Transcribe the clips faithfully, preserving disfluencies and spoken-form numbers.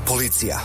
Policija.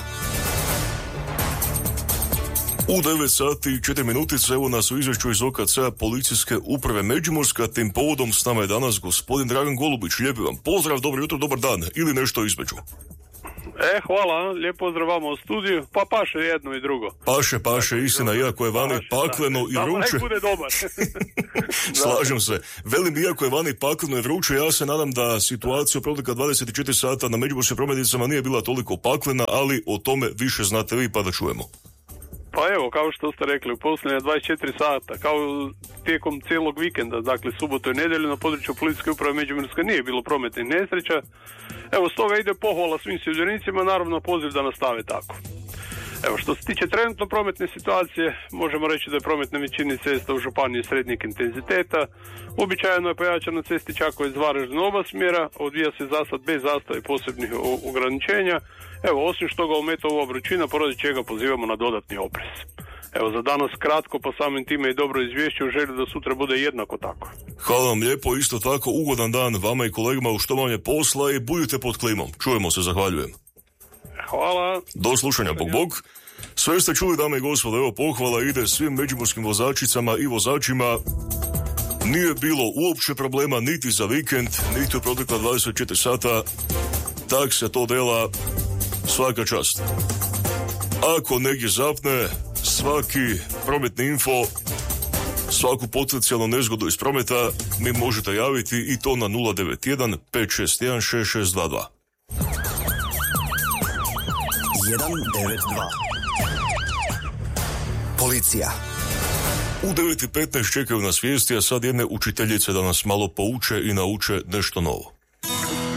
U devet sati i četiri minutice, evo nas u izvješću iz O K C-a Policijske uprave Međimurska. Tim povodom s nama je danas gospodin Dragan Golubić. Lijepi vam pozdrav, dobro jutro, dobar dan ili nešto između. E, hvala, lijep pozdrav vama u studiju. Pa paše jedno i drugo. Paše, paše, istina, iako je vani paše, pakleno da, i vruće. Samo bude dobar. Slažem se. Velim, iako je vani pakleno i vruće, ja se nadam da situacija u protekla dvadeset četiri sata na međimurskim prometnicama nije bila toliko paklena, ali o tome više znate vi, pa da čujemo. Pa evo, kao što ste rekli, u posljednje dvadeset četiri sata, kao tijekom cijelog vikenda, dakle subotu i nedjelju na području Policijske uprave Međimurska nije bilo prometnih nesreća. Evo, stoga ide pohvala svim sudionicima, naravno poziv da nastave tako. Evo, što se tiče trenutno prometne situacije, možemo reći da je promet na većini cesta u županiji srednjeg intenziteta. Uobičajeno je pojačan na cesti Čakovec-Varaždin oba smjera, odvija se zasad bez zastoja i posebnih ograničenja. Evo, osim što ga ometa ova vrućina, poradi čega pozivamo na dodatni oprez. Evo, za danas kratko, pa samim time i dobro izvješće u želju da sutra bude jednako tako. Hvala vam lijepo, isto tako ugodan dan vama i kolegama u što vam je posla i budite pod klimom. Čujemo se, zahvaljujem. Hvala. Do slušanja, bog bog. Sve ste čuli, dame i gospodo, evo pohvala ide svim međimurskim vozačicama i vozačima. Nije bilo uopće problema niti za vikend, niti u protekla dvadeset četiri sata. Tak se to dela, svaka čast. Ako negdje zapne, svaki prometni info, svaku potencijalnu nezgodu iz prometa mi možete javiti i to na nula devet jedan pet šest jedan šest šest dva dva. jedan devet dva. Policija. U devet i petnaest čekaju nas vijesti, a sad jedne učiteljice da nas malo pouče i nauče nešto novo.